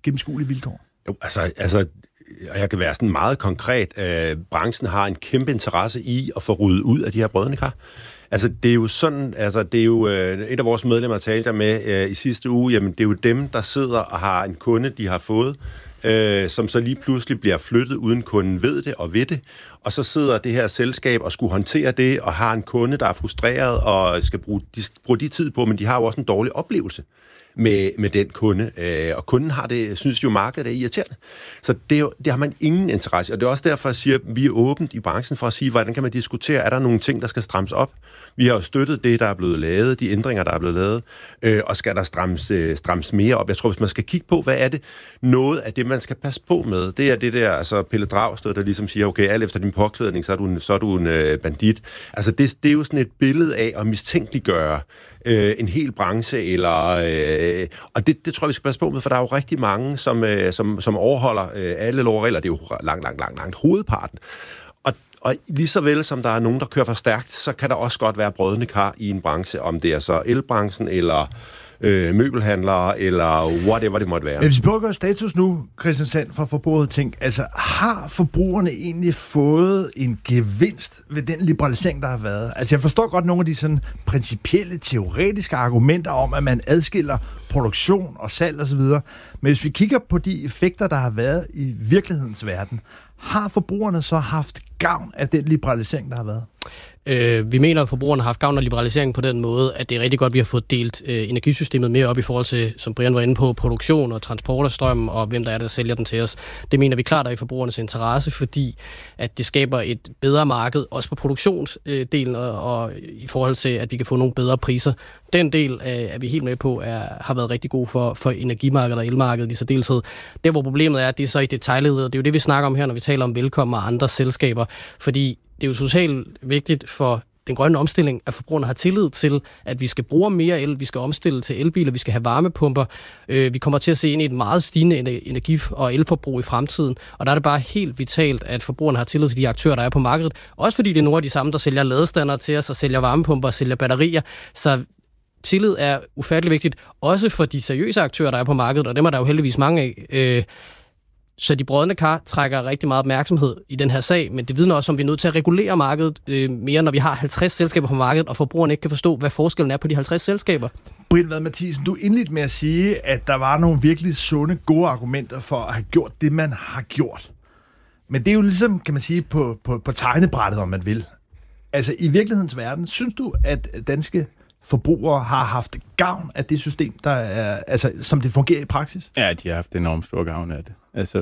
gennemskuelige vilkår? Jo, altså jeg kan være sådan meget konkret. Branchen har en kæmpe interesse i at få ryddet ud af de her brodne kar. Altså, det er jo sådan, det er jo et af vores medlemmer talte med i sidste uge, jamen det er jo dem, der sidder og har en kunde, de har fået, som så lige pludselig bliver flyttet, uden kunden ved det og ved det, og så sidder det her selskab og skulle håndtere det, og har en kunde, der er frustreret og skal bruge de tid på, men de har jo også en dårlig oplevelse med den kunde, og kunden har det, synes jo markedet er irriterende. Så det har man ingen interesse, og det er også derfor, jeg siger, at vi er åbent i branchen for at sige, hvordan kan man diskutere, er der nogle ting, der skal strammes op? Vi har jo støttet det, der er blevet lavet, de ændringer, der er blevet lavet, og skal der strammes mere op? Jeg tror, hvis man skal kigge på, hvad er det, noget af det, man skal passe på med, det er det der, altså Pelle Dragsted, der ligesom siger, okay, alt efter din påklædning, så er du en bandit. Altså det er jo sådan et billede af at mistænkeliggøre en hel branche, og det tror jeg, vi skal passe på med, for der er jo rigtig mange, som overholder alle lov og regler. Det er jo langt hovedparten. Og lige så vel som der er nogen, der kører for stærkt, så kan der også godt være brodne kar i en branche, om det er så elbranchen, eller møbelhandlere, eller whatever det måtte være. Hvis vi prøver at gøre status nu, Christian Sand fra Forbrugerrådet Tænk, altså har forbrugerne egentlig fået en gevinst ved den liberalisering, der har været? Altså jeg forstår godt nogle af de sådan principielle, teoretiske argumenter om, at man adskiller produktion og salg osv., men hvis vi kigger på de effekter, der har været i virkelighedens verden, har forbrugerne så haft gavn af den liberalisering, der har været? Vi mener, at forbrugerne har haft gavn af liberaliseringen på den måde, at det er rigtig godt, at vi har fået delt energisystemet mere op i forhold til, som Brian var inde på, produktion og transport af strøm, og hvem der er, der sælger den til os. Det mener vi klart er i forbrugernes interesse, fordi at det skaber et bedre marked, også på produktionsdelen, og i forhold til, at vi kan få nogle bedre priser. Den del er vi helt med på, har været rigtig god for energimarkedet og elmarkedet i særdeleshed. Der, hvor problemet er, det er så i detaljledet, og det er jo det, vi snakker om her, når vi taler om Velkommen og andre selskaber, fordi det er jo totalt vigtigt for den grønne omstilling, at forbrugerne har tillid til, at vi skal bruge mere el, vi skal omstille til elbiler, vi skal have varmepumper. Vi kommer til at se ind i et meget stigende energi- og elforbrug i fremtiden, og der er det bare helt vitalt, at forbrugerne har tillid til de aktører, der er på markedet. Også fordi det er nogle af de samme, der sælger ladestandere til os, og sælger varmepumper og sælger batterier. Så tillid er ufattelig vigtigt, også for de seriøse aktører, der er på markedet, og dem er der jo heldigvis mange af. Så de brodne kar trækker rigtig meget opmærksomhed i den her sag, men det vidner også om, at vi er nødt til at regulere markedet mere, når vi har 50 selskaber på markedet, og forbrugerne ikke kan forstå, hvad forskellen er på de 50 selskaber. Brian Vad Mathiesen, du indledte med at sige, at der var nogle virkelig sunde, gode argumenter for at have gjort det, man har gjort. Men det er jo ligesom, kan man sige, på tegnebrættet, om man vil. Altså i virkelighedens verden, synes du, at danske forbrugere har haft gavn af det system, der er, altså, som det fungerer i praksis? Ja, de har haft enormt stor gavn af det. Altså,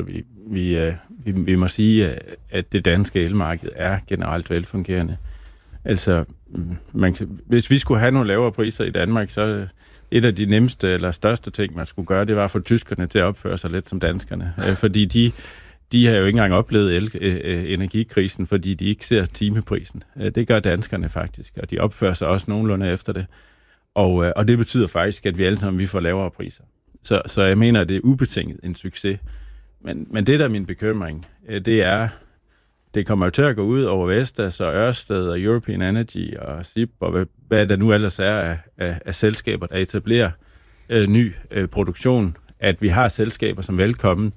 vi må sige, at det danske elmarked er generelt velfungerende. Altså, hvis vi skulle have nogle lavere priser i Danmark, så et af de nemmeste eller største ting, man skulle gøre, det var at få tyskerne til at opføre sig lidt som danskerne. Fordi de har jo ikke engang oplevet energikrisen, fordi de ikke ser timeprisen. Det gør danskerne faktisk, og de opfører sig også nogenlunde efter det. Og det betyder faktisk, at vi alle sammen får lavere priser. Så jeg mener, at det er ubetinget en succes. Men det, der er min bekymring, det kommer jo til at gå ud over Vestas og Ørsted og European Energy og SIP og hvad der nu ellers er af selskaber, der etablerer ny produktion, at vi har selskaber som Velkommen,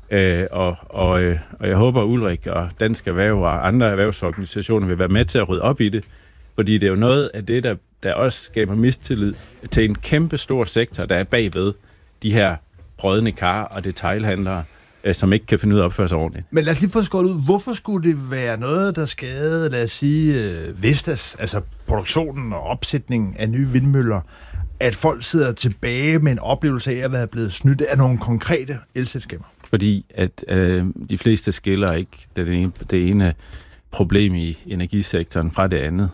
og jeg håber, Ulrik og Dansk Erhverv og andre erhvervsorganisationer vil være med til at rydde op i det, fordi det er jo noget af det, der også skaber mistillid til en kæmpe stor sektor, der er bagved de her brodne kar og detailhandlere, som ikke kan finde ud af at opføre sig ordentligt. Men lad os lige få skåret ud. Hvorfor skulle det være noget, der skadede, lad os sige, Vestas, altså produktionen og opsætningen af nye vindmøller, at folk sidder tilbage med en oplevelse af at være blevet snydt af nogle konkrete elselskaber? Fordi at de fleste skiller ikke det ene problem i energisektoren fra det andet,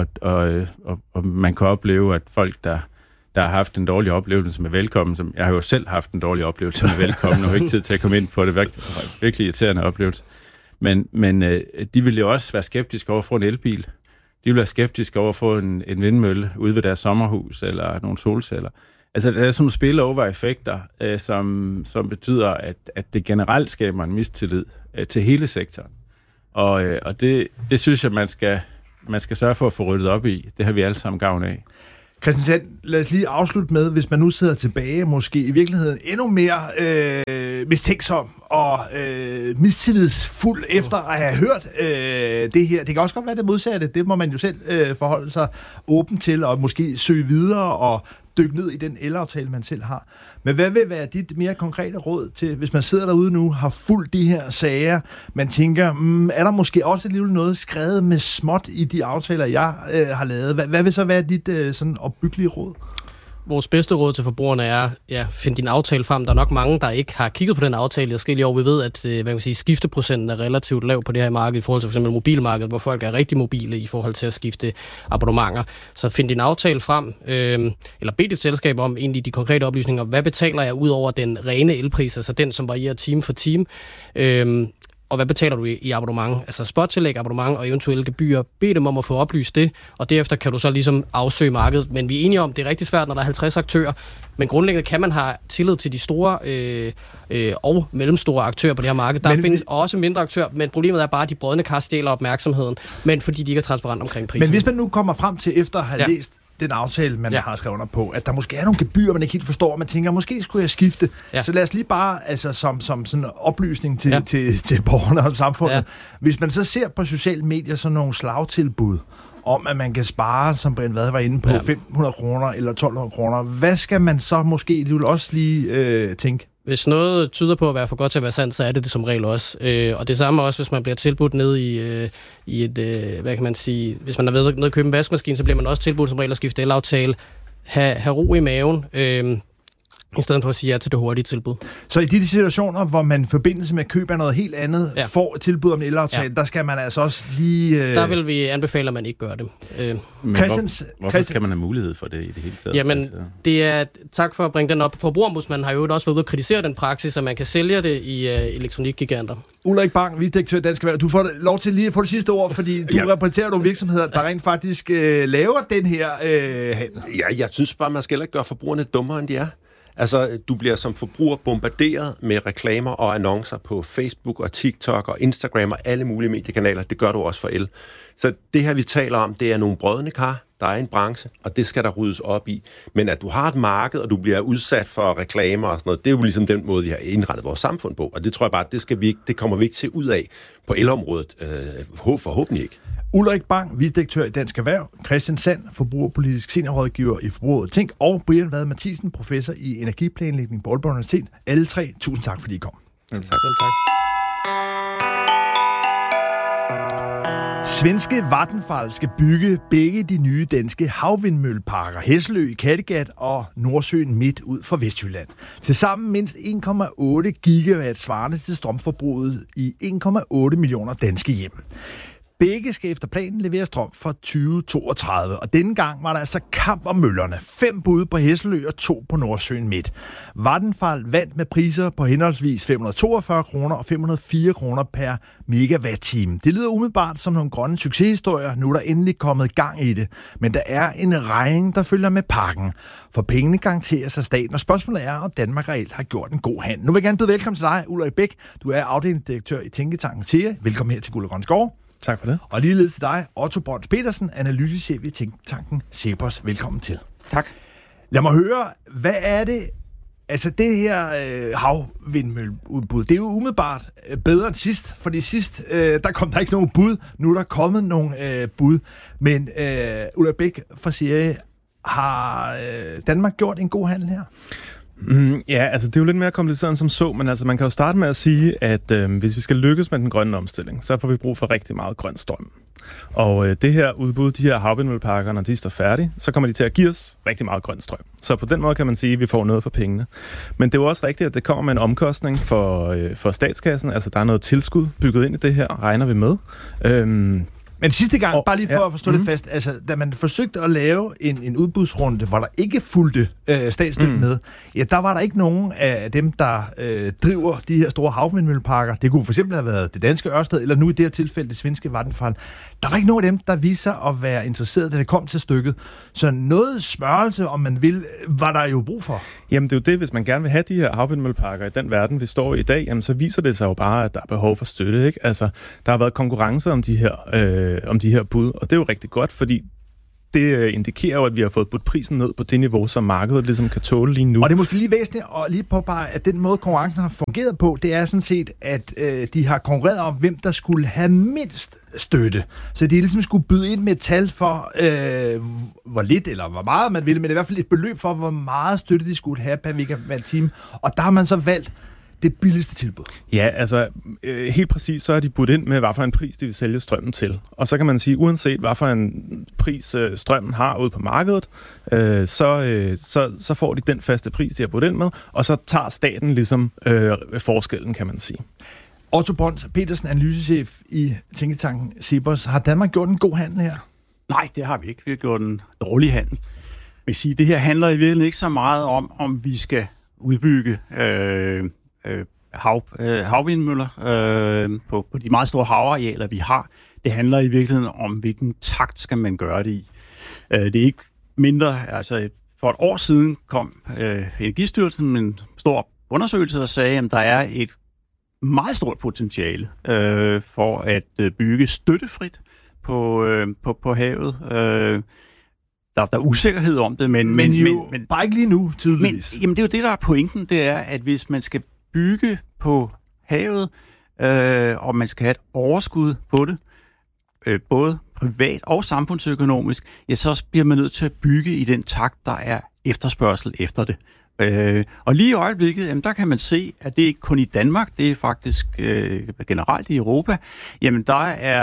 og man kan opleve, at folk, der har haft en dårlig oplevelse med Velkommen, som jeg har jo selv haft en dårlig oplevelse med Velkommen, og har ikke tid til at komme ind på det, virkelig irriterende oplevelse. Men de vil jo også være skeptiske over at få en elbil. De vil være skeptiske over at få en vindmølle ude ved deres sommerhus, eller nogle solceller. Altså, der er sådan nogle spillover-effekter, som betyder, at det generelt skaber en mistillid til hele sektoren. Og det synes jeg, man skal sørge for at få ryddet op i. Det har vi alle sammen gavn af. Christian Sand, lad os lige afslutte med, hvis man nu sidder tilbage, måske i virkeligheden endnu mere mistænksom og mistillidsfuld efter at have hørt det her. Det kan også godt være det modsatte. Det må man jo selv forholde sig åben til og måske søge videre og dykke ned i den elaftale, man selv har. Men hvad vil være dit mere konkrete råd til, hvis man sidder derude nu, har fulgt de her sager, man tænker, er der måske også alligevel noget skrevet med småt i de aftaler, jeg har lavet? Hvad vil så være dit sådan opbyggelige råd? Vores bedste råd til forbrugerne er, find din aftale frem. Der er nok mange, der ikke har kigget på den aftale. Jeg skal lige over, vi ved, at skifteprocenten er relativt lav på det her marked i forhold til f.eks. mobilmarkedet, hvor folk er rigtig mobile i forhold til at skifte abonnementer. Så find din aftale frem, eller bed dit selskab om egentlig de konkrete oplysninger. Hvad betaler jeg ud over den rene elpris, altså den, som varierer time for time? Og hvad betaler du i abonnement? Altså spottillæg, abonnement og eventuelle gebyrer. Bed dem om at få oplyst det, og derefter kan du så ligesom afsøge markedet. Men vi er enige om, det er rigtig svært, når der er 50 aktører. Men grundlæggende kan man have tillid til de store og mellemstore aktører på det her marked. Der findes også mindre aktører, men problemet er bare, at de brodne kar stjæler opmærksomheden, men fordi de ikke er transparent omkring prisen. Men hvis man nu kommer frem til, efter at have læst den aftale, man har skrevet under på, at der måske er nogle gebyrer, man ikke helt forstår, og man tænker, måske skulle jeg skifte. Ja. Så lad os lige bare, altså som sådan oplysning til borgerne og samfundet. Hvis man så ser på sociale medier sådan nogle slagtilbud, om at man kan spare, som Brian Vad var inde på, 500 kroner eller 1200 kroner, hvad skal man så måske også lige tænke? Hvis noget tyder på at være for godt til at være sandt, så er det som regel også. Og det samme også, hvis man bliver tilbudt ned i et, hvad kan man sige, hvis man er nede og købe en vaskemaskine, så bliver man også tilbudt som regel at skifte elaftale. Ha' ro i maven, i stedet for at sige ja til det hurtige tilbud. Så i de situationer, hvor man i forbindelse med køb af noget helt andet, får et tilbud om en elaftale, der skal man altså også lige... Der vil vi anbefale, at man ikke gør det. Hvorfor skal man have mulighed for det i det hele taget? Jamen, det er... Tak for at bringe den op. Forbrugerombudsmanden har jo også været ude at kritisere den praksis, at man kan sælge det i elektronikgiganter. Ulrik Bang, vicedirektør i Dansk Erhverv. Du får lov til lige at få det sidste ord, fordi du repræsenterer nogle virksomheder, der rent faktisk laver den her handel. Ja, jeg synes bare, man skal ikke gøre forbrugerne dummere, end de er. Altså, du bliver som forbruger bombarderet med reklamer og annoncer på Facebook og TikTok og Instagram og alle mulige mediekanaler. Det gør du også for el. Så det her, vi taler om, det er nogle brodne kar. Der er en branche, og det skal der ryddes op i. Men at du har et marked, og du bliver udsat for reklamer og sådan noget, det er jo ligesom den måde, vi har indrettet vores samfund på. Og det tror jeg bare, det kommer vi ikke til ud af på elområdet. Forhåbentlig ikke. Ulrik Bang, vicedirektør i Dansk Erhverv, Christian Sand, forbrugerpolitisk seniorrådgiver i Forbruget Tænk, og Brian Vad Mathisen, professor i energiplanlægning på Aalborg Universitet. Alle tre, tusind tak, fordi I kom. Selv tak. Svenske Vattenfall skal bygge begge de nye danske havvindmølleparker, Hesselø i Kattegat og Nordsøen midt ud for Vestjylland. Tilsammen mindst 1,8 gigawatt svarende til strømforbruget i 1,8 millioner danske hjem. Begge skal efter planen levere strøm for 2032, og denne gang var der altså kamp om møllerne. 5 bud på Hesselø og 2 på Nordsøen midt. Vattenfall vandt med priser på henholdsvis 542 kroner og 504 kroner per megawatt-time. Det lyder umiddelbart som nogle grønne succeshistorier. Nu er der endelig kommet gang i det. Men der er en regning, der følger med pakken. For pengene garanteres af staten, og spørgsmålet er, om Danmark reelt har gjort en god handel. Nu vil jeg gerne byde velkommen til dig, Ulrik Bæk. Du er afdelingsdirektør i Tænketanken TEA. Velkommen her til Guld & Grøn Skov. Tak for det. Og ligeledes til dig, Otto Brøns Petersen, analysechef i Tænketanken Cepos. Velkommen til. Tak. Lad mig høre, hvad er det, altså det her havvindmølleudbud, det er jo umiddelbart bedre end sidst, fordi sidst, der kom der ikke nogen bud, nu er der kommet nogle bud, men Ulrik Bæk fra CIA, har Danmark gjort en god handel her? Ja, altså det er jo lidt mere kompliceret som så, men altså man kan jo starte med at sige, at hvis vi skal lykkes med den grønne omstilling, så får vi brug for rigtig meget grøn strøm. Og det her udbud, de her havvindmølleparker, når de står færdige, så kommer de til at give os rigtig meget grøn strøm. Så på den måde kan man sige, at vi får noget for pengene. Men det er jo også rigtigt, at det kommer med en omkostning for statskassen. Altså der er noget tilskud bygget ind i det her, regner vi med. Men sidste gang, bare lige for at forstå det fast, altså da man forsøgte at lave en udbudsrunde, hvor der ikke fulgte statsstøtte med, ja, der var der ikke nogen af dem, der driver de her store havvindmølleparker. Det kunne for eksempel have været det danske Ørsted, eller nu i det her tilfælde det svenske Vattenfall. Der var ikke nogen af dem, der viste sig at være interesseret, da det kom til stykket. Så noget smørelse, om man vil, var der jo brug for. Jamen det er jo det, hvis man gerne vil have de her havvindmølleparker i den verden, vi står i dag, jamen så viser det sig jo bare, at der er behov for støtte, ikke? Altså, der har været konkurrence om de her bud, og det er jo rigtig godt, fordi det indikerer jo, at vi har fået budt prisen ned på det niveau, som markedet ligesom kan tåle lige nu. Og det er måske lige væsentligt at lige påpege, at den måde, konkurrencen har fungeret på, det er sådan set, at de har konkurreret om, hvem der skulle have mindst støtte. Så de ligesom skulle byde ind med et tal for, hvor lidt eller hvor meget man ville, men i hvert fald et beløb for, hvor meget støtte de skulle have per megawatt-time. Og der har man så valgt det billigste tilbud. Ja, altså helt præcis, så er de budt ind med, hvad for en pris de vil sælge strømmen til. Og så kan man sige, uanset hvad for en pris strømmen har ude på markedet, så får de den faste pris, de har budt ind med, og så tager staten ligesom forskellen, kan man sige. Otto Brøns Petersen, analysechef i tænketanken Cepos. Har Danmark gjort en god handel her? Nej, det har vi ikke. Vi har gjort en dårlig handel. Jeg vil sige, det her handler i virkeligheden ikke så meget om vi skal udbygge havvindmøller på de meget store havarealer, vi har. Det handler i virkeligheden om, hvilken takt skal man gøre det i. Det er ikke mindre, altså for et år siden kom Energistyrelsen med en stor undersøgelse, der sagde, at der er et meget stort potentiale for at bygge støttefrit på havet. Der er usikkerhed om det, men bare ikke lige nu, tydeligvis. Jamen det er jo det, der er pointen, det er, at hvis man skal bygge på havet, og man skal have et overskud på det, både privat og samfundsøkonomisk, ja, så bliver man nødt til at bygge i den takt, der er efterspørgsel efter det. Og lige i øjeblikket, jamen, der kan man se, at det er ikke kun i Danmark, det er faktisk generelt i Europa, jamen der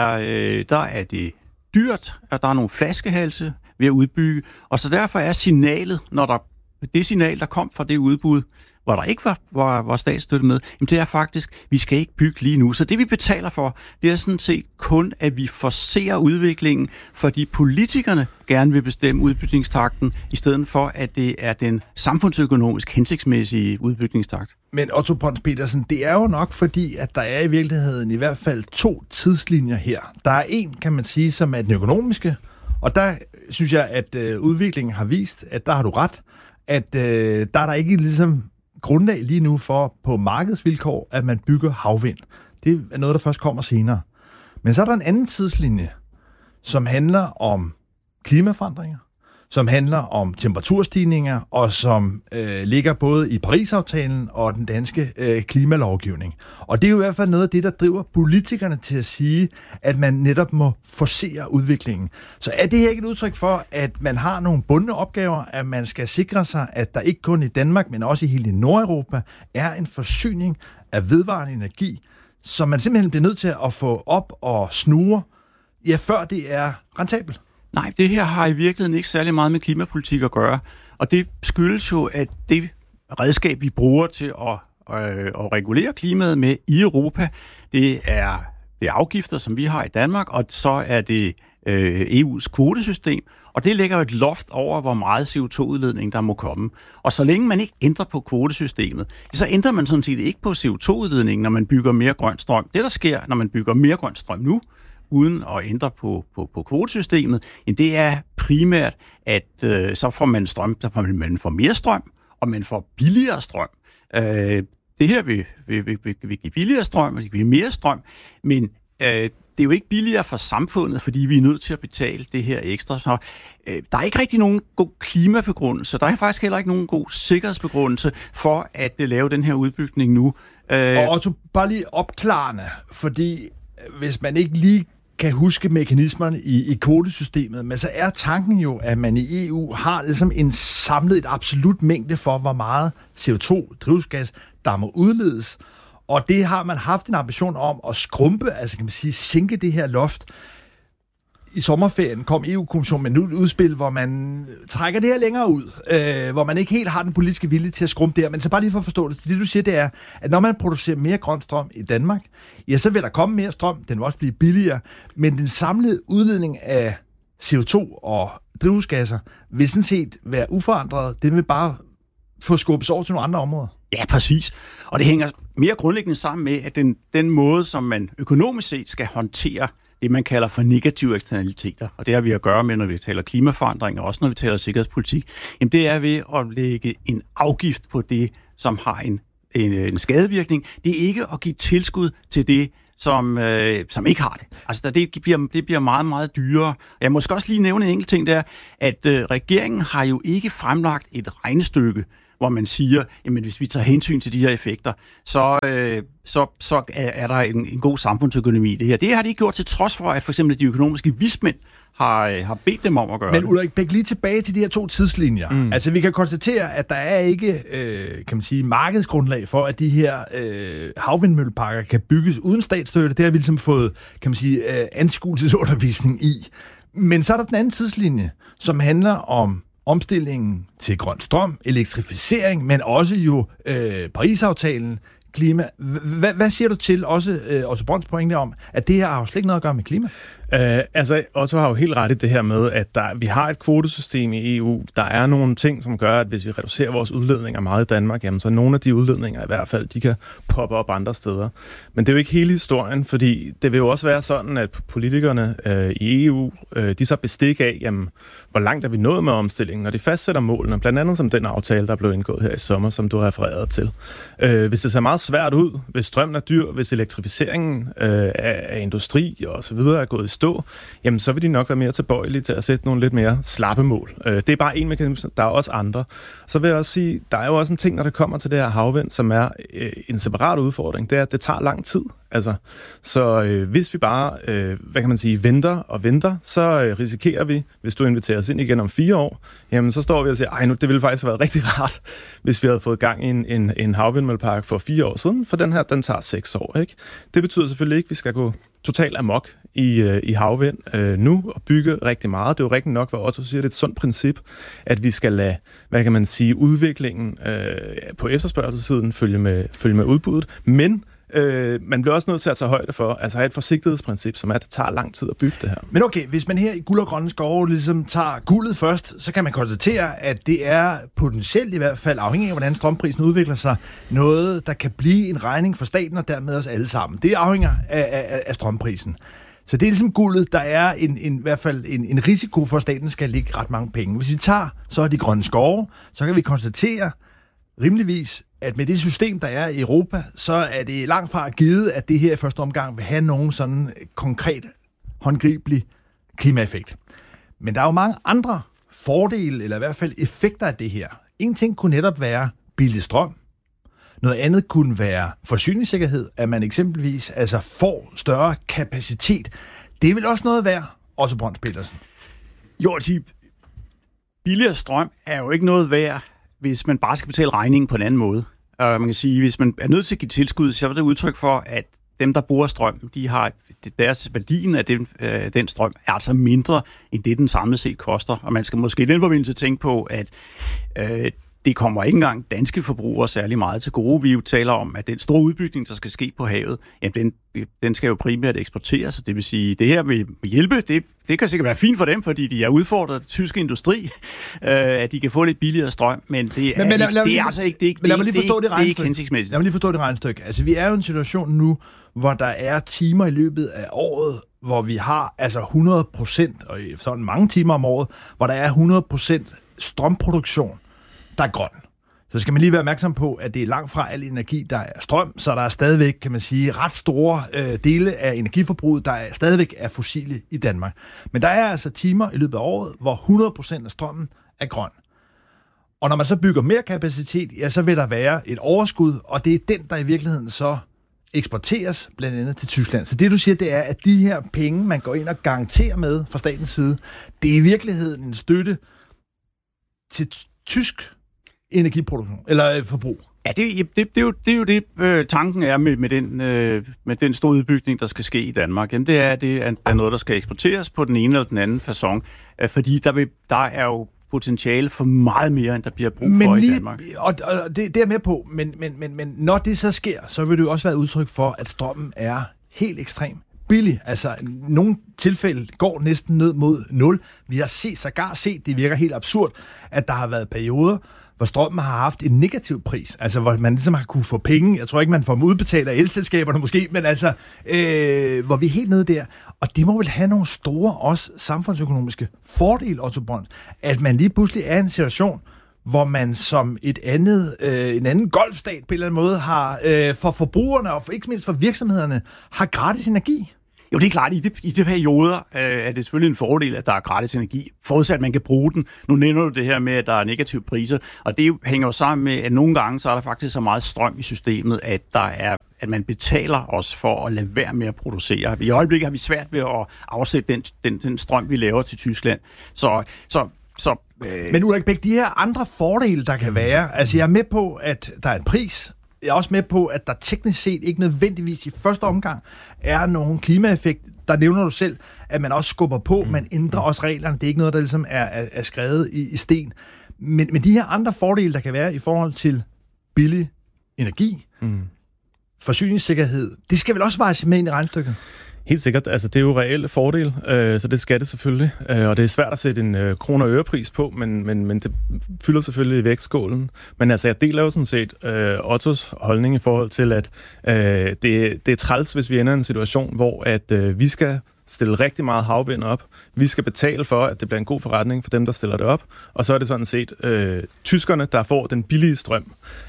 er det dyrt, at der er nogle flaskehalse ved at udbygge, og så derfor er signalet, det signal, der kom fra det udbud, hvor der ikke var statsstøtte med, jamen det er faktisk, vi skal ikke bygge lige nu. Så det, vi betaler for, det er sådan set kun, at vi forcerer udviklingen, fordi politikerne gerne vil bestemme udbygningstakten, i stedet for, at det er den samfundsøkonomisk hensigtsmæssige udbygningstakt. Men Otto Brøns Petersen, det er jo nok fordi, at der er i virkeligheden i hvert fald 2 tidslinjer her. Der er en, kan man sige, som er den økonomiske, og der synes jeg, at udviklingen har vist, at der har du ret, at der er der ikke ligesom grundlag lige nu for på markedsvilkår, at man bygger havvind. Det er noget, der først kommer senere. Men så er der en anden tidslinje, som handler om klimaforandringer, som handler om temperaturstigninger, og som ligger både i Paris-aftalen og den danske klimalovgivning. Og det er jo i hvert fald noget af det, der driver politikerne til at sige, at man netop må forcere udviklingen. Så er det her ikke et udtryk for, at man har nogle bundne opgaver, at man skal sikre sig, at der ikke kun i Danmark, men også i hele Nordeuropa, er en forsyning af vedvarende energi, som man simpelthen bliver nødt til at få op og snurre, ja, før det er rentabelt? Nej, det her har i virkeligheden ikke særlig meget med klimapolitik at gøre, og det skyldes jo, at det redskab, vi bruger til at regulere klimaet med i Europa, det er afgifter, som vi har i Danmark, og så er det EU's kvotesystem, og det lægger jo et loft over, hvor meget CO2-udledning der må komme. Og så længe man ikke ændrer på kvotesystemet, så ændrer man sådan set ikke på CO2-udledningen, når man bygger mere grøn strøm. Det, der sker, når man bygger mere grøn strøm nu, uden at ændre på kvotesystemet, det er primært, at så får man strøm, man får mere strøm, og man får billigere strøm. Det her vil give billigere strøm, og det vil give mere strøm, men det er jo ikke billigere for samfundet, fordi vi er nødt til at betale det her ekstra. Så, der er ikke rigtig nogen god klimabegrundelse. Der er faktisk heller ikke nogen god sikkerhedsbegrundelse for at lave den her udbygning nu. Og Otto, bare lige opklarende, fordi hvis man ikke lige kan huske mekanismerne i kvotesystemet, men så er tanken jo, at man i EU har ligesom en samlet et absolut mængde for, hvor meget CO2, drivhusgas, der må udledes. Og det har man haft en ambition om at skrumpe, altså kan man sige, sænke det her loft. I sommerferien kom EU-kommissionen med et udspil, hvor man trækker det her længere ud, hvor man ikke helt har den politiske vilje til at skrumpe det her. Men så bare lige for at forstå det. Det du siger, det er, at når man producerer mere grøn strøm i Danmark, ja, så vil der komme mere strøm, den vil også blive billigere, men den samlede udledning af CO2 og drivhusgasser vil sådan set være uforandret. Det vil bare få skubbet over til nogle andre områder. Ja, præcis. Og det hænger mere grundlæggende sammen med, at den måde, som man økonomisk set skal håndtere det, man kalder for negative eksternaliteter, og det har vi at gøre med, når vi taler klimaforandring, og også når vi taler sikkerhedspolitik, jamen det er ved at lægge en afgift på det, som har en skadevirkning. Det er ikke at give tilskud til det, som ikke har det. Altså, det bliver meget, meget dyrere. Jeg må også lige nævne en enkelt ting der, at regeringen har jo ikke fremlagt et regnestykke, hvor man siger, jamen hvis vi tager hensyn til de her effekter, så er der en god samfundsøkonomi i det her. Det har de ikke gjort til trods for, at for eksempel de økonomiske vismænd har bedt dem om at gøre det. Men Ulrik Bech, lige tilbage til de her 2 tidslinjer. Altså, vi kan konstatere, at der er ikke, kan man sige, markedsgrundlag for, at de her havvindmølleparker kan bygges uden statsstøtte. Det har vi ligesom fået, kan man sige, anskuelsesundervisning i. Men så er der den anden tidslinje, som handler om omstillingen til grøn strøm, elektrificering, men også jo Paris-aftalen, klima. Hvad siger du til også Brønds pointe om, at det her har jo slet ikke noget at gøre med klima? Otto har jo helt ret i det her med, at vi har et kvotesystem i EU. Der er nogle ting, som gør, at hvis vi reducerer vores udledninger meget i Danmark, jamen, så nogle af de udledninger i hvert fald, de kan poppe op andre steder. Men det er jo ikke hele historien, fordi det vil jo også være sådan, at politikerne i EU, de så bestik af, jamen, hvor langt er vi nået med omstillingen, og de fastsætter målene, blandt andet som den aftale, der blev indgået her i sommer, som du refererede til. Hvis det ser meget svært ud, hvis strømmen er dyr, hvis elektrificeringen af industri og så videre er gået i stå, jamen så vil de nok være mere tilbøjelige til at sætte nogle lidt mere slappe mål. Det er bare en mekanisme, der er også andre. Så vil jeg også sige, der er jo også en ting, når det kommer til det her havvind, som er en separat udfordring, det er, at det tager lang tid. Altså, så hvis vi bare, hvad kan man sige, venter, så risikerer vi, hvis du inviterer os ind igen om 4 år, jamen så står vi og siger, det ville faktisk have været rigtig rart, hvis vi havde fået gang i en havvindmøllepark for 4 år siden, for den her, den tager 6 år, ikke? Det betyder selvfølgelig ikke, at vi skal gå totalt amok i havvind nu og bygge rigtig meget. Det er jo rigtig nok, hvad Otto siger, det er et sundt princip, at vi skal lade, hvad kan man sige, udviklingen på efterspørgselssiden følge med udbuddet, men man bliver også nødt til at tage højde for, altså have et forsigtighedsprincip, som er, at det tager lang tid at bygge det her. Men okay, hvis man her i Guld og Grønne Skove ligesom tager guldet først, så kan man konstatere, at det er potentielt i hvert fald, afhængig af hvordan strømprisen udvikler sig, noget, der kan blive en regning for staten og dermed os alle sammen. Det afhænger af strømprisen. Så det er ligesom guldet, der er i hvert fald en risiko for, at staten skal lægge ret mange penge. Hvis vi tager så de grønne skove, så kan vi konstatere rimeligvis, at med det system, der er i Europa, så er det langt fra givet, at det her i første omgang vil have nogen sådan konkret, håndgribelig klimaeffekt. Men der er jo mange andre fordele, eller i hvert fald effekter af det her. En ting kunne netop være billig strøm. Noget andet kunne være forsyningssikkerhed, at man eksempelvis får større kapacitet. Det vil også noget værd, også Brønds Petersen. Jo, billigere strøm er jo ikke noget værd, hvis man bare skal betale regningen på en anden måde. Man kan sige, hvis man er nødt til at give tilskud, så er det udtryk for, at dem, der bruger strøm, de har deres værdien af den strøm er altså mindre, end det den samlet set koster. Og man skal måske i den forbindelse tænke på, at det kommer ikke engang danske forbrugere særlig meget til gode. Vi jo taler om, at den store udbygning, der skal ske på havet, jamen den skal jo primært eksporteres. Det vil sige, det her vil hjælpe. Det kan sikkert være fint for dem, fordi de er udfordret af den tyske industri, at de kan få lidt billigere strøm, men det er altså ikke det. Lad mig lige forstå det regnestykke. Det er ikke hensigtsmæssigt. Lad mig lige forstå det regnestykke. Altså, vi er jo i en situation nu, hvor der er timer i løbet af året, hvor vi har 100%, og sådan mange timer om året, hvor der er 100% strømproduktion, der er grøn. Så skal man lige være opmærksom på, at det er langt fra al energi, der er strøm, så der er stadigvæk, kan man sige, ret store dele af energiforbruget, der stadigvæk er fossile i Danmark. Men der er altså timer i løbet af året, hvor 100% af strømmen er grøn. Og når man så bygger mere kapacitet, ja, så vil der være et overskud, og det er den, der i virkeligheden så eksporteres blandt andet til Tyskland. Så det, du siger, det er, at de her penge, man går ind og garanterer med fra statens side, det er i virkeligheden en støtte til tysk energiproduktion, eller forbrug. Ja, det er jo det, tanken er med den store udbygning, der skal ske i Danmark. Jamen, det er noget, der skal eksporteres på den ene eller den anden facon, fordi der er jo potentiale for meget mere, end der bliver brug for i Danmark. Og det er med på, men når det så sker, så vil det jo også være udtryk for, at strømmen er helt ekstrem billig. Altså, nogle tilfælde går næsten ned mod 0. Vi har sågar set, det virker helt absurd, at der har været perioder, hvor strømmen har haft en negativ pris, altså hvor man ligesom har kunne få penge, jeg tror ikke, man får dem udbetalt af elselskaberne måske, men altså, hvor vi er helt nede der, og det må vel have nogle store, også samfundsøkonomiske fordele, Otto Brønds, at man lige pludselig er i en situation, hvor man som en anden golfstat på en eller anden måde har for forbrugerne og ikke mindst for virksomhederne har gratis energi? Jo, det er klart, i de perioder er det selvfølgelig en fordel, at der er gratis energi, forudsat at man kan bruge den. Nu nævner du det her med, at der er negative priser, og det hænger jo sammen med, at nogle gange så er der faktisk så meget strøm i systemet, at man betaler os for at lade være med at producere. I øjeblikket har vi svært ved at afsætte den strøm, vi laver til Tyskland. Men Ulrik Bech, de her andre fordele, der kan være, altså jeg er med på, at der er en pris. Jeg er også med på, at der teknisk set ikke nødvendigvis i første omgang er nogen klimaeffekt. Der nævner du selv, at man også skubber på, man ændrer også reglerne. Det er ikke noget, der ligesom er skrevet i sten. Men de her andre fordele, der kan være i forhold til billig energi, forsyningssikkerhed, det skal vel også vejes med ind i regnestykket? Helt sikkert. Altså, det er jo reelle fordele, så det skal det selvfølgelig. Og det er svært at sætte en kroner- og ørepris på, men det fylder selvfølgelig i vægtskålen. Men altså, jeg deler jo sådan set Ottos holdning i forhold til, at det er træls, hvis vi ender i en situation, hvor at vi skal stille rigtig meget havvind op. Vi skal betale for, at det bliver en god forretning for dem, der stiller det op. Og så er det sådan set tyskerne, der får den billige strøm.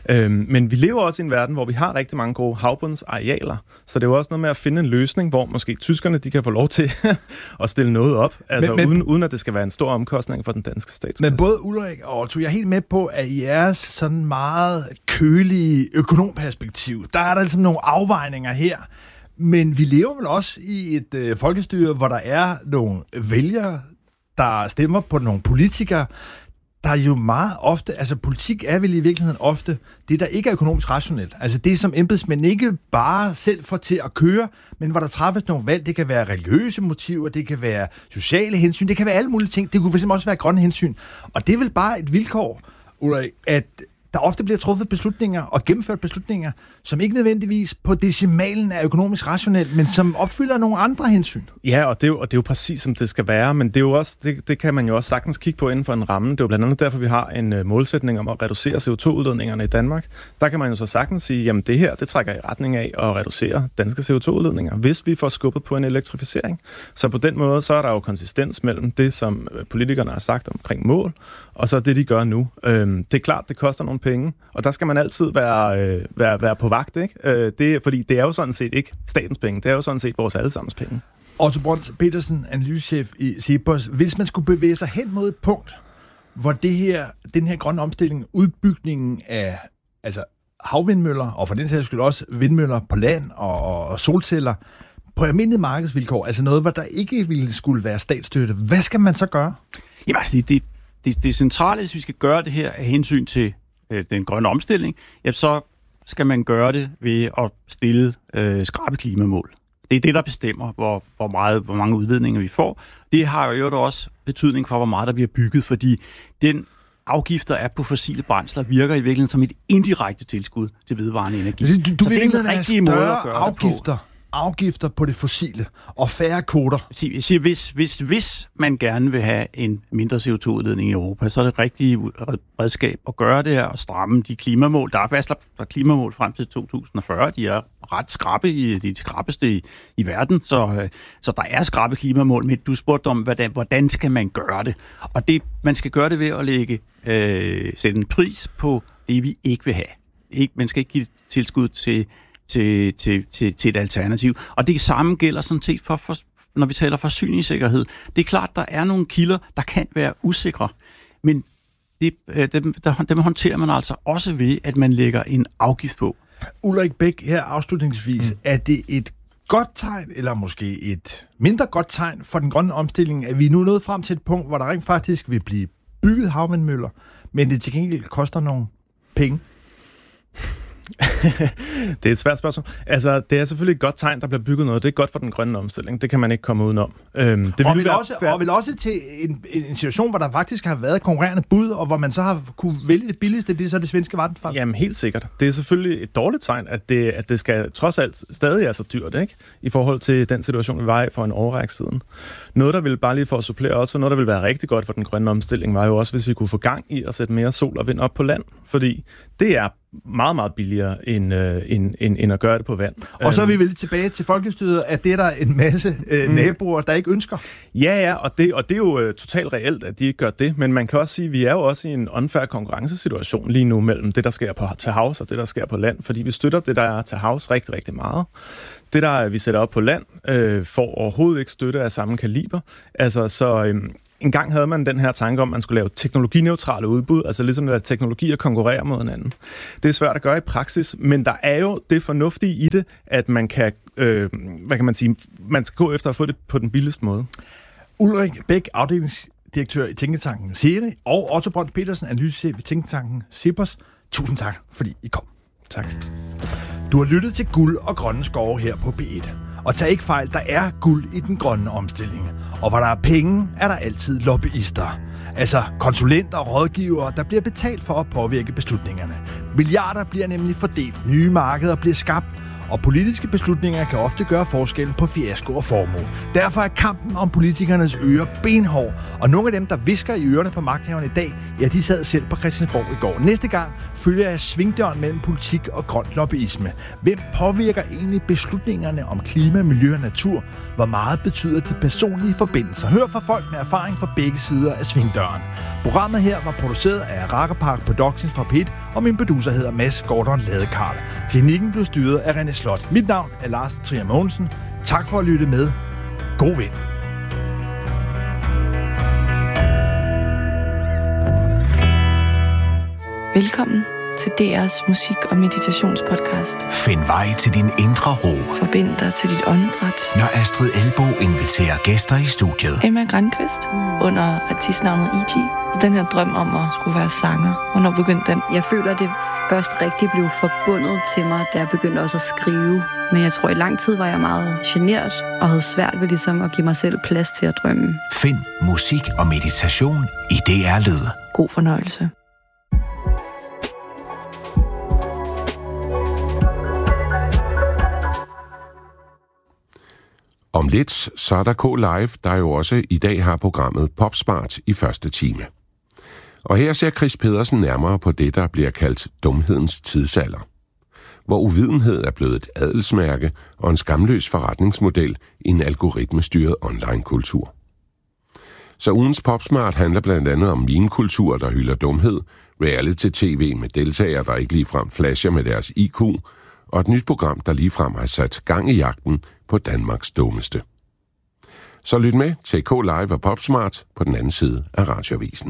Men vi lever også i en verden, hvor vi har rigtig mange gode havbundsarealer. Så det er jo også noget med at finde en løsning, hvor måske tyskerne de kan få lov til at stille noget op. Altså uden at det skal være en stor omkostning for den danske statskasse. Men både Ulrik og Otto, jeg er helt med på, at i jeres sådan meget kølige økonomperspektiv, der er der altså nogle afvejninger her. Men vi lever vel også i et folkestyre, hvor der er nogle vælgere, der stemmer på nogle politikere, der jo meget ofte, altså politik er vel i virkeligheden ofte det, der ikke er økonomisk rationelt. Altså det, som embedsmænd ikke bare selv får til at køre, men hvor der træffes nogle valg. Det kan være religiøse motiver, det kan være sociale hensyn, det kan være alle mulige ting. Det kunne fx også være grønne hensyn. Og det er vel bare et vilkår, Ulrik, at der ofte bliver truffet beslutninger og gennemført beslutninger, som ikke nødvendigvis på decimalen er økonomisk rationelt, men som opfylder nogle andre hensyn. Ja, og det er jo præcis, som det skal være, men det er jo også, det kan man jo også sagtens kigge på inden for en ramme. Det er jo blandt andet derfor, vi har en målsætning om at reducere CO2-udledningerne i Danmark. Der kan man jo så sagtens sige, jamen det her, det trækker i retning af at reducere danske CO2-udledninger, hvis vi får skubbet på en elektrificering. Så på den måde, så er der jo konsistens mellem det, som politikerne har sagt omkring mål, og så det, de gør nu. Det er klart, det koster nogle penge, og der skal man altid være på vagt, ikke? Fordi det er jo sådan set ikke statens penge, det er jo sådan set vores allesammens penge. Otto Brøns Petersen, analysechef i CEPOS. Hvis man skulle bevæge sig hen mod et punkt, hvor den her grønne omstilling, udbygningen af altså havvindmøller, og for den sags skyld også vindmøller på land og solceller, på almindelige markedsvilkår, altså noget, hvor der ikke ville skulle være statsstøtte, hvad skal man så gøre? Jamen altså, det centrale, hvis vi skal gøre det her af hensyn til den grønne omstilling, så skal man gøre det ved at stille skrappe klimamål. Det er det, der bestemmer, hvor mange udledninger vi får. Det har jo også betydning for, hvor meget der bliver bygget, fordi den afgifter er på fossile brændsler virker i virkeligheden som et indirekte tilskud til vedvarende energi. Du vil ikke have større afgifter på det fossile og færre kvoter. Jeg siger, hvis man gerne vil have en mindre CO2-udledning i Europa, så er det rigtige redskab at gøre det her og stramme de klimamål. Der er fastlagt klimamål frem til 2040. De er ret skrappe, de skrappeste i verden, så der er skrappe klimamål. Men du spurgte om, hvordan skal man gøre det? Og man skal gøre det ved at sætte en pris på det, vi ikke vil have. Man skal ikke give tilskud til et alternativ. Og det samme gælder sådan set for når vi taler forsyningssikkerhed. Det er klart, der er nogle kilder, der kan være usikre, men dem håndterer man altså også ved, at man lægger en afgift på. Ulrik Bech, her afslutningsvis, er det et godt tegn, eller måske et mindre godt tegn for den grønne omstilling, at vi nu er nået frem til et punkt, hvor der rent faktisk vil blive bygget havvindmøller, men det til gengæld koster nogle penge? Det er et svært spørgsmål. Altså, det er selvfølgelig et godt tegn, der bliver bygget noget. Det er godt for den grønne omstilling. Det kan man ikke komme udenom. Og vel også til en situation, hvor der faktisk har været konkurrerende bud, og hvor man så har kunne vælge det billigste, det er så det svenske Vattenfall. Jamen, helt sikkert. Det er selvfølgelig et dårligt tegn, at det skal trods alt stadig er så dyrt, ikke? I forhold til den situation, vi var i for en årrække siden. Noget, der ville bare lige for at supplere også, noget, der ville være rigtig godt for den grønne omstilling, var jo også, hvis vi kunne få gang i at sætte mere sol og vind op på land. Fordi det er meget, meget billigere end at gøre det på vand. Og så er vi vel tilbage til folkestyret, at det er der en masse naboer, der ikke ønsker. Ja, og det er jo totalt reelt, at de ikke gør det, men man kan også sige, at vi er jo også i en unfair konkurrencesituation lige nu mellem det, der sker til havs og det, der sker på land, fordi vi støtter det, der er til havs rigtig, rigtig meget. Det, der vi sætter op på land, får overhovedet ikke støtte af samme kaliber. Altså, så en gang havde man den her tanke om, at man skulle lave teknologineutrale udbud, altså ligesom at teknologier konkurrerer mod hinanden. Det er svært at gøre i praksis, men der er jo det fornuftige i det, at man kan, man skal gå efter at få det på den billigste måde. Ulrik Bæk, afdelingsdirektør i Tænketanken Seri, og Otto Brøns Petersen, analysechef i Tænketanken Cepos. Tusind tak, fordi I kom. Tak. Du har lyttet til Guld og Grønne Skove her på B1. Og tag ikke fejl, der er guld i den grønne omstilling. Og hvor der er penge, er der altid lobbyister. Altså konsulenter og rådgivere, der bliver betalt for at påvirke beslutningerne. Milliarder bliver nemlig fordelt, nye markeder bliver skabt, og politiske beslutninger kan ofte gøre forskellen på fiasko og formue. Derfor er kampen om politikernes ører benhård, og nogle af dem, der visker i ørerne på magthaverne i dag, ja, de sad selv på Christiansborg i går. Næste gang følger jeg svingdøren mellem politik og grøn lobbyisme. Hvem påvirker egentlig beslutningerne om klima, miljø og natur? Hvor meget betyder de personlige forbindelser? Hør fra folk med erfaring fra begge sider af svingdøren. Programmet her var produceret af Rakkerpark Productions fra P1, og min producer hedder Mads Gordon Ladekarl. Teknikken blev styret af René Slot. Mit navn er Lars Trier Mogensen. Tak for at lytte med. God vind. Velkommen til DR's musik- og meditationspodcast. Find vej til din indre ro. Forbind dig til dit åndedræt. Når Astrid Elbo inviterer gæster i studiet. Emma Grandqvist under artistnavnet E.G. Den her drøm om at skulle være sanger. Hvornår begyndte den? Jeg føler, at det først rigtig blev forbundet til mig, da jeg begyndte også at skrive. Men jeg tror, i lang tid var jeg meget genert og havde svært ved ligesom at give mig selv plads til at drømme. Find musik og meditation i DR Lyd. God fornøjelse. Om lidt, så er der K-Live, der jo også i dag har programmet Popsmart i første time. Og her ser Chris Pedersen nærmere på det, der bliver kaldt dumhedens tidsalder. Hvor uvidenhed er blevet et adelsmærke og en skamløs forretningsmodel i en algoritmestyret online-kultur. Så ugens Popsmart handler blandt andet om meme-kultur, der hylder dumhed, reality-tv med deltagere, der ikke ligefrem flasher med deres IQ, og et nyt program, der ligefrem har sat gang i jagten på Danmarks dummeste. Så lyt med til K-Live og Popsmart på den anden side af Radioavisen.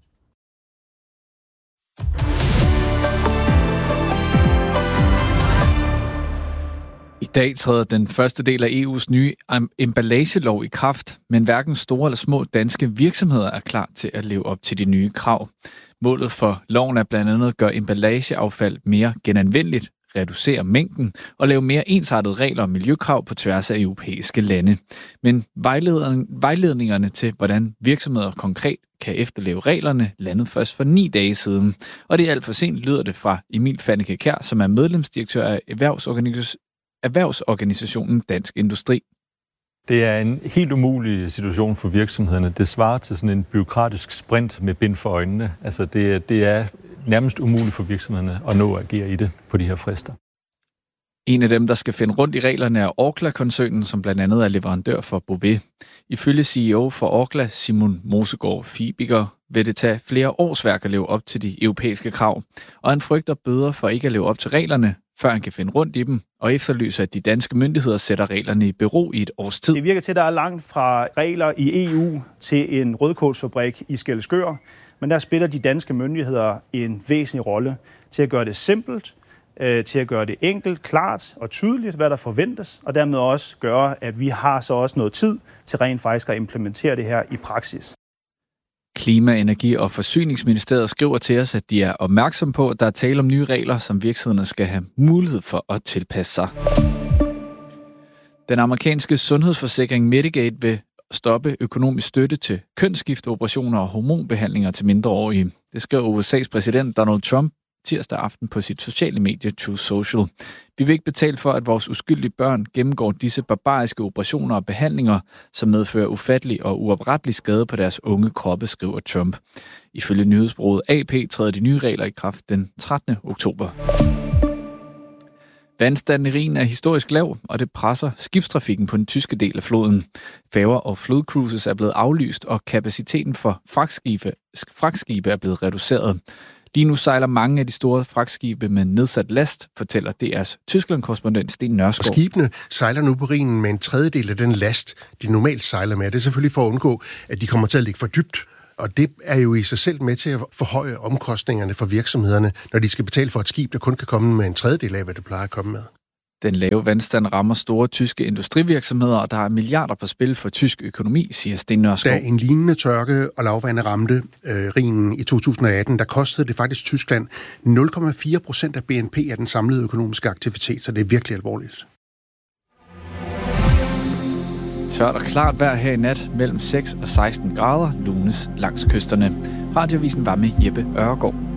I dag træder den første del af EU's nye emballagelov i kraft, men hverken store eller små danske virksomheder er klar til at leve op til de nye krav. Målet for loven er blandt andet at gøre emballageaffald mere genanvendeligt, reducere mængden og lave mere ensartede regler og miljøkrav på tværs af europæiske lande. Men vejledningerne til, hvordan virksomheder konkret kan efterleve reglerne, landede først for 9 dage siden. Og det er alt for sent, lyder det fra Emil Fanneke Kjær, som er medlemsdirektør af erhvervsorganisationen Dansk Industri. Det er en helt umulig situation for virksomhederne. Det svarer til sådan en bureaukratisk sprint med bind for øjnene. Altså det er nærmest umuligt for virksomhederne at nå at agere i det på de her frister. En af dem, der skal finde rundt i reglerne, er Orkla-koncernen, som blandt andet er leverandør for Beauvais. Ifølge CEO for Orkla, Simon Mosegaard Fibiger, vil det tage flere årsværk at leve op til de europæiske krav, og han frygter bøder for ikke at leve op til reglerne, før han kan finde rundt i dem, og efterlyser, at de danske myndigheder sætter reglerne i bero i et års tid. Det virker til, at der er langt fra regler i EU til en rødkålsfabrik i Skælskør, men der spiller de danske myndigheder en væsentlig rolle til at gøre det simpelt, til at gøre det enkelt, klart og tydeligt, hvad der forventes, og dermed også gøre, at vi har så også noget tid til rent faktisk at implementere det her i praksis. Klima-, Energi- og Forsyningsministeriet skriver til os, at de er opmærksom på, at der er tale om nye regler, som virksomhederne skal have mulighed for at tilpasse sig. Den amerikanske sundhedsforsikring Medigate vil stoppe økonomisk støtte til kønsskifteoperationer og hormonbehandlinger til mindreårige. Det skriver USA's præsident Donald Trump tirsdag aften på sit sociale medie Truth Social. Vi vil ikke betale for, at vores uskyldige børn gennemgår disse barbariske operationer og behandlinger, som medfører ufattelig og uoprettelig skade på deres unge kroppe, skriver Trump. Ifølge nyhedsbureauet AP træder de nye regler i kraft den 13. oktober. Vandstanden i Rhinen er historisk lav, og det presser skibstrafikken på den tyske del af floden. Færger og flodcruises er blevet aflyst, og kapaciteten for fragtskibe er blevet reduceret. Lige nu sejler mange af de store fragtskibe med nedsat last, fortæller DR's Tyskland-korrespondent Sten Nørskov. Skibene sejler nu på Rhinen med en tredjedel af den last, de normalt sejler med. Det er selvfølgelig for at undgå, at de kommer til at ligge for dybt. Og det er jo i sig selv med til at forhøje omkostningerne for virksomhederne, når de skal betale for et skib, der kun kan komme med en tredjedel af, hvad det plejer at komme med. Den lave vandstand rammer store tyske industrivirksomheder, og der er milliarder på spil for tysk økonomi, siger Sten Nørskov. Da en lignende tørke og lavvande ramte Rhinen i 2018, der kostede det faktisk Tyskland 0,4% af BNP af den samlede økonomiske aktivitet, så det er virkelig alvorligt. Tørt og klart vejr her i nat mellem 6 og 16 grader, lunes langs kysterne. Radioavisen var med Jeppe Ørgaard.